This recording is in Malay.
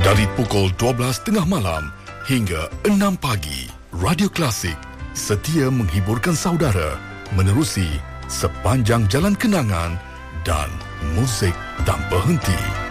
Dari pukul 12.30 malam hingga 6 pagi, Radio Klasik setia menghiburkan saudara menerusi sepanjang jalan kenangan dan muzik tak berhenti.